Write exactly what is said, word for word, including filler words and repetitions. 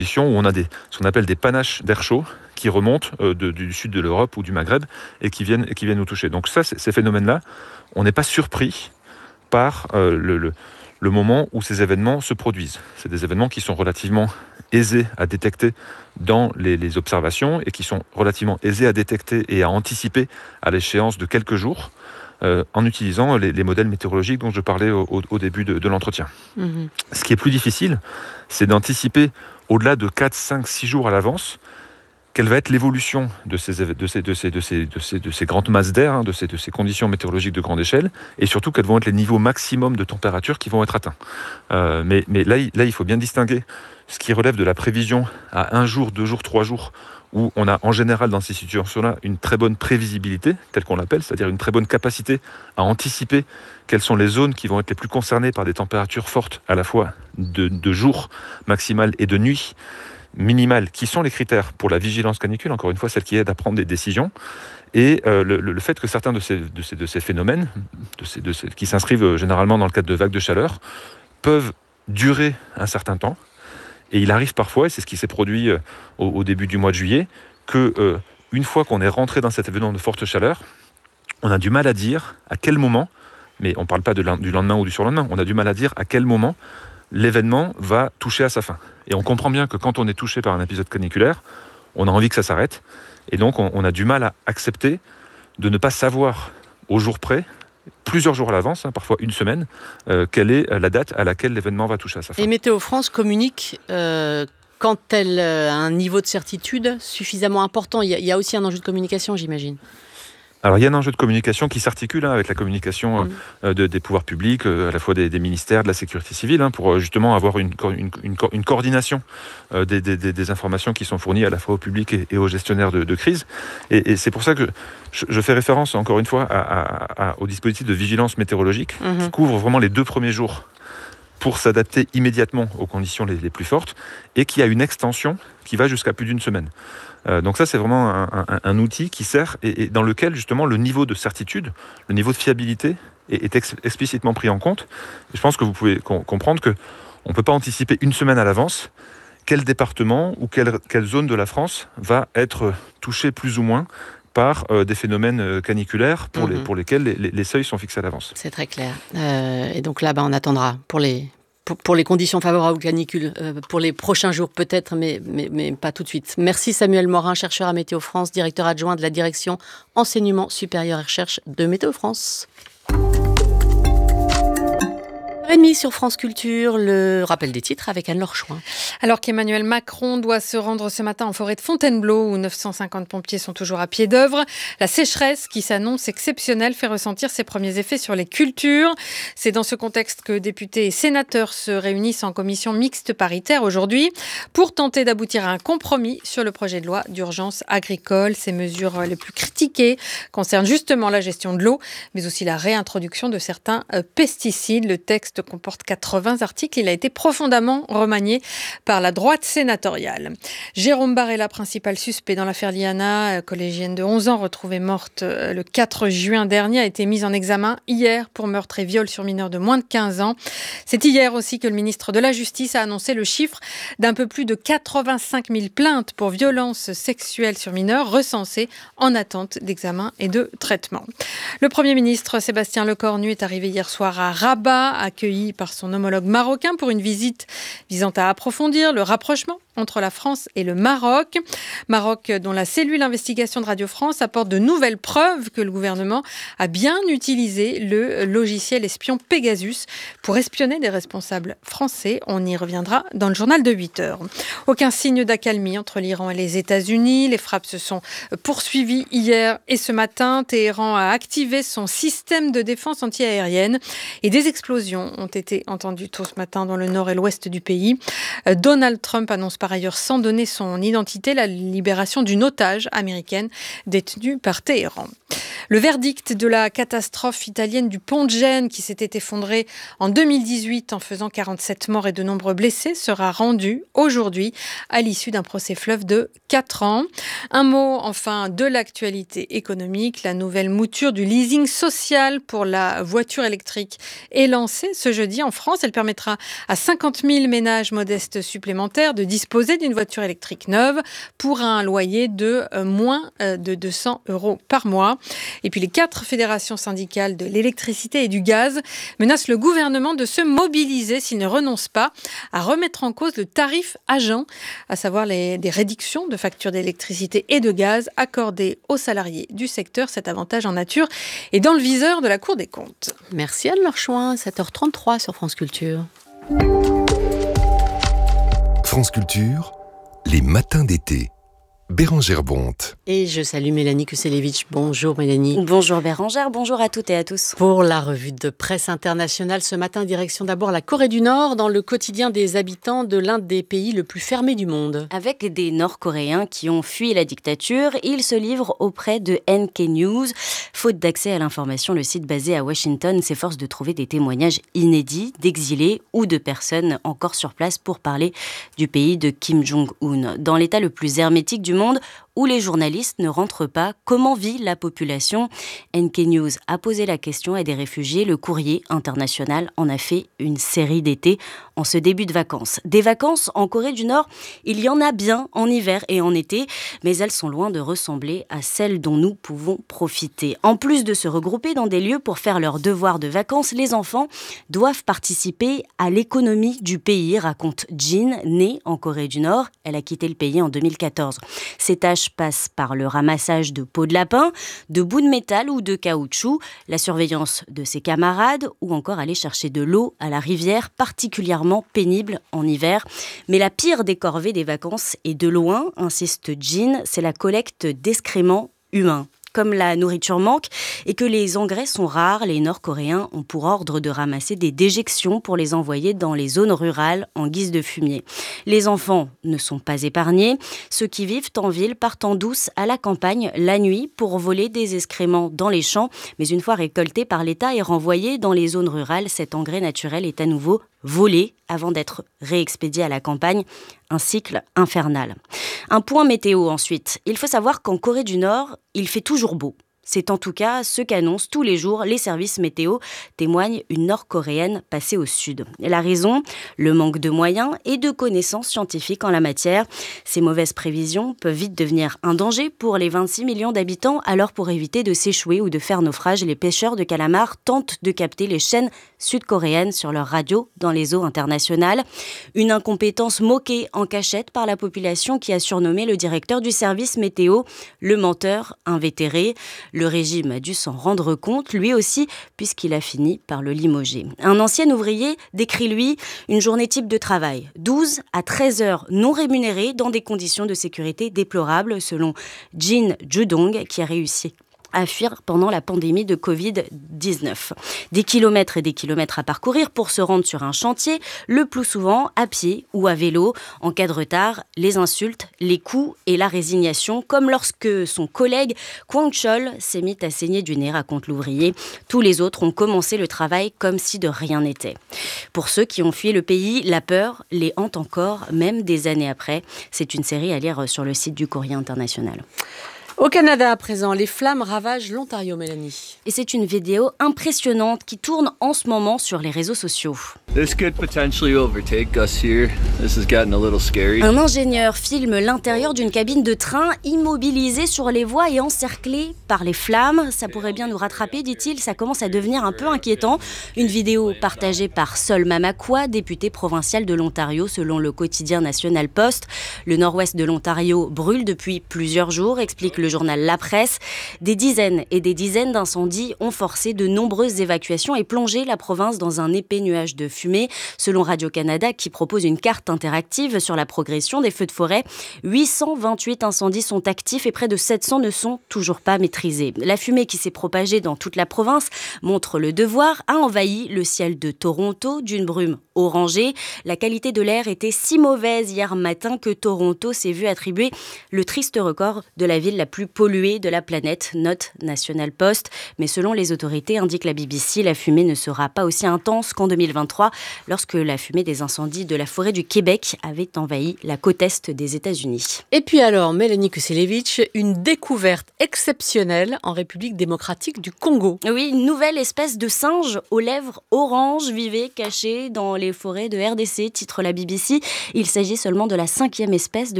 où on a des, ce qu'on appelle des panaches d'air chaud qui remontent euh, de, du sud de l'Europe ou du Maghreb et qui viennent, et qui viennent nous toucher. Donc ça, ces phénomènes-là, on n'est pas surpris par euh, le, le, le moment où ces événements se produisent. C'est des événements qui sont relativement aisés à détecter dans les, les observations et qui sont relativement aisés à détecter et à anticiper à l'échéance de quelques jours euh, en utilisant les, les modèles météorologiques dont je parlais au, au, au début de, de l'entretien. Mmh. Ce qui est plus difficile, c'est d'anticiper au-delà de quatre, cinq, six jours à l'avance quelle va être l'évolution de ces, de ces, de ces, de ces, de ces, de ces grandes masses d'air, hein, de, ces, de ces conditions météorologiques de grande échelle, et surtout quels vont être les niveaux maximum de température qui vont être atteints. Euh, mais mais là, là, il faut bien distinguer ce qui relève de la prévision à un jour, deux jours, trois jours, où on a en général dans ces situations-là une très bonne prévisibilité, telle qu'on l'appelle, c'est-à-dire une très bonne capacité à anticiper quelles sont les zones qui vont être les plus concernées par des températures fortes, à la fois de, de jour maximal et de nuit minimale, qui sont les critères pour la vigilance canicule, encore une fois, celle qui aide à prendre des décisions. Et euh, le, le fait que certains de ces, de ces, de ces phénomènes, de ces, de ces, qui s'inscrivent généralement dans le cadre de vagues de chaleur, peuvent durer un certain temps. Et il arrive parfois, et c'est ce qui s'est produit euh, au, au début du mois de juillet, que euh, une fois qu'on est rentré dans cet événement de forte chaleur, on a du mal à dire à quel moment, mais on ne parle pas de, du lendemain ou du surlendemain, on a du mal à dire à quel moment l'événement va toucher à sa fin. Et on comprend bien que quand on est touché par un épisode caniculaire, on a envie que ça s'arrête. Et donc, on, on a du mal à accepter de ne pas savoir au jour près, plusieurs jours à l'avance, hein, parfois une semaine, euh, quelle est la date à laquelle l'événement va toucher à sa fin. Et Météo France communique euh, quand elle a un niveau de certitude suffisamment important. Il y a, il y a aussi un enjeu de communication, j'imagine. Alors il y a un enjeu de communication qui s'articule hein, avec la communication mmh. euh, de, des pouvoirs publics, euh, à la fois des, des ministères, de la sécurité civile, hein, pour justement avoir une, une, une, une coordination euh, des, des, des informations qui sont fournies à la fois au public et, et aux gestionnaires de, de crise. Et, et c'est pour ça que je, je fais référence encore une fois à, à, à, au dispositif de vigilance météorologique mmh. qui couvre vraiment les deux premiers jours pour s'adapter immédiatement aux conditions les, les plus fortes et qui a une extension qui va jusqu'à plus d'une semaine. Euh, donc ça, c'est vraiment un, un, un outil qui sert et, et dans lequel, justement, le niveau de certitude, le niveau de fiabilité est, est ex- explicitement pris en compte. Et je pense que vous pouvez com- comprendre qu'on ne peut pas anticiper une semaine à l'avance quel département ou quelle, quelle zone de la France va être touché plus ou moins par euh, des phénomènes caniculaires pour, mmh. les, pour lesquels les, les, les seuils sont fixés à l'avance. C'est très clair. Euh, et donc là, bah, on attendra pour les... Pour, pour les conditions favorables aux canicules, euh, pour les prochains jours peut-être, mais, mais, mais pas tout de suite. Merci Samuel Morin, chercheur à Météo France, directeur adjoint de la direction enseignement supérieur et recherche de Météo France. Et demi sur France Culture, le rappel des titres avec Anne-Laure Chouin. Alors qu'Emmanuel Macron doit se rendre ce matin en forêt de Fontainebleau, où neuf cent cinquante pompiers sont toujours à pied d'œuvre, la sécheresse qui s'annonce exceptionnelle fait ressentir ses premiers effets sur les cultures. C'est dans ce contexte que députés et sénateurs se réunissent en commission mixte paritaire aujourd'hui pour tenter d'aboutir à un compromis sur le projet de loi d'urgence agricole. Ces mesures les plus critiquées concernent justement la gestion de l'eau, mais aussi la réintroduction de certains pesticides. Le texte comporte quatre-vingts articles. Il a été profondément remanié par la droite sénatoriale. Jérôme Barella, principal suspect dans l'affaire Liana, collégienne de onze ans retrouvée morte le quatre juin dernier, a été mise en examen hier pour meurtre et viol sur mineur de moins de quinze ans. C'est hier aussi que le ministre de la Justice a annoncé le chiffre d'un peu plus de quatre-vingt-cinq mille plaintes pour violences sexuelles sur mineurs recensées en attente d'examen et de traitement. Le Premier ministre Sébastien Lecornu est arrivé hier soir à Rabat, accueilli par son homologue marocain pour une visite visant à approfondir le rapprochement entre la France et le Maroc. Maroc dont la cellule investigation de Radio France apporte de nouvelles preuves que le gouvernement a bien utilisé le logiciel espion Pegasus pour espionner des responsables français. On y reviendra dans le journal de huit heures. Aucun signe d'accalmie entre l'Iran et les États-Unis. Les frappes se sont poursuivies hier et ce matin. Téhéran a activé son système de défense antiaérienne et des explosions ont été entendues tôt ce matin dans le nord et l'ouest du pays. Donald Trump annonce par ailleurs, sans donner son identité, la libération d'une otage américaine détenue par Téhéran. Le verdict de la catastrophe italienne du pont de Gênes qui s'était effondré en deux mille dix-huit en faisant quarante-sept morts et de nombreux blessés sera rendu aujourd'hui à l'issue d'un procès fleuve de quatre ans. Un mot enfin de l'actualité économique. La nouvelle mouture du leasing social pour la voiture électrique est lancée ce jeudi en France. Elle permettra à cinquante mille ménages modestes supplémentaires de disposer d'une voiture électrique neuve pour un loyer de euh, moins euh, de deux cents euros par mois. Et puis les quatre fédérations syndicales de l'électricité et du gaz menacent le gouvernement de se mobiliser s'il ne renonce pas à remettre en cause le tarif agent, à savoir les, des réductions de factures d'électricité et de gaz accordées aux salariés du secteur. Cet avantage en nature est dans le viseur de la Cour des comptes. Merci Anne-Laure Chouin, sept heures trente-trois sur France Culture. France Culture, les matins d'été. Bérangère Bonte. Et je salue Mélanie Kuselevich. Bonjour Mélanie. Bonjour Bérangère, bonjour à toutes et à tous. Pour la revue de presse internationale ce matin, direction d'abord la Corée du Nord, dans le quotidien des habitants de l'un des pays le plus fermé du monde. Avec des Nord-Coréens qui ont fui la dictature, ils se livrent auprès de N K News. Faute d'accès à l'information, le site basé à Washington s'efforce de trouver des témoignages inédits d'exilés ou de personnes encore sur place pour parler du pays de Kim Jong-un. Dans l'état le plus hermétique du monde, monde où les journalistes ne rentrent pas, comment vit la population ? N K News a posé la question à des réfugiés. Le Courrier international en a fait une série d'été en ce début de vacances. Des vacances en Corée du Nord, il y en a bien en hiver et en été, mais elles sont loin de ressembler à celles dont nous pouvons profiter. En plus de se regrouper dans des lieux pour faire leurs devoirs de vacances, les enfants doivent participer à l'économie du pays, raconte Jin, née en Corée du Nord. Elle a quitté le pays en deux mille quatorze. Ces tâches passent par le ramassage de peaux de lapin, de bouts de métal ou de caoutchouc, la surveillance de ses camarades ou encore aller chercher de l'eau à la rivière, particulièrement pénible en hiver. Mais la pire des corvées des vacances est de loin, insiste Jin, c'est la collecte d'excréments humains. Comme la nourriture manque et que les engrais sont rares, les Nord-Coréens ont pour ordre de ramasser des déjections pour les envoyer dans les zones rurales en guise de fumier. Les enfants ne sont pas épargnés. Ceux qui vivent en ville partent en douce à la campagne la nuit pour voler des excréments dans les champs. Mais une fois récoltés par l'État et renvoyés dans les zones rurales, cet engrais naturel est à nouveau volé avant d'être réexpédié à la campagne. Un cycle infernal. Un point météo ensuite. Il faut savoir qu'en Corée du Nord, il fait toujours beau. C'est en tout cas ce qu'annoncent tous les jours les services météo, témoigne une Nord-Coréenne passée au sud. Et la raison, le manque de moyens et de connaissances scientifiques en la matière. Ces mauvaises prévisions peuvent vite devenir un danger pour les vingt-six millions d'habitants. Alors pour éviter de s'échouer ou de faire naufrage, les pêcheurs de calamars tentent de capter les chaînes sud-coréennes sur leur radio dans les eaux internationales. Une incompétence moquée en cachette par la population qui a surnommé le directeur du service météo le menteur invétéré. Le régime a dû s'en rendre compte, lui aussi, puisqu'il a fini par le limoger. Un ancien ouvrier décrit, lui, une journée type de travail. douze à treize heures non rémunérées dans des conditions de sécurité déplorables, selon Jin Judong, qui a réussi à fuir pendant la pandémie de covid dix-neuf. Des kilomètres et des kilomètres à parcourir pour se rendre sur un chantier, le plus souvent à pied ou à vélo. En cas de retard, les insultes, les coups et la résignation, comme lorsque son collègue Kwang Chol s'est mis à saigner du nez, raconte l'ouvrier. Tous les autres ont commencé le travail comme si de rien n'était. Pour ceux qui ont fui le pays, la peur les hante encore, même des années après. C'est une série à lire sur le site du Courrier international. Au Canada, à présent, les flammes ravagent l'Ontario, Mélanie. Et c'est une vidéo impressionnante qui tourne en ce moment sur les réseaux sociaux. This could potentially overtake us here. This is getting a little scary. Un ingénieur filme l'intérieur d'une cabine de train immobilisée sur les voies et encerclée par les flammes. Ça pourrait bien nous rattraper, dit-il. Ça commence à devenir un peu inquiétant. Une vidéo partagée par Sol Mamakwa, député provincial de l'Ontario, selon le quotidien National Post. Le nord-ouest de l'Ontario brûle depuis plusieurs jours, explique le journal La Presse. Des dizaines et des dizaines d'incendies ont forcé de nombreuses évacuations et plongé la province dans un épais nuage de fumée. Selon Radio-Canada, qui propose une carte interactive sur la progression des feux de forêt, huit cent vingt-huit incendies sont actifs et près de sept cents ne sont toujours pas maîtrisés. La fumée qui s'est propagée dans toute la province montre le devoir, a envahi le ciel de Toronto d'une brume orangée. La qualité de l'air était si mauvaise hier matin que Toronto s'est vu attribuer le triste record de la ville la plus polluée de la planète, note National Post. Mais selon les autorités, indique la B B C, la fumée ne sera pas aussi intense qu'en deux mille vingt-trois, lorsque la fumée des incendies de la forêt du Québec avait envahi la côte est des États-Unis. Et puis alors, Mélanie Kuselevich, une découverte exceptionnelle en République démocratique du Congo. Oui, une nouvelle espèce de singe aux lèvres orange vivait caché dans les forêts de R D C, titre la B B C. Il s'agit seulement de la cinquième espèce de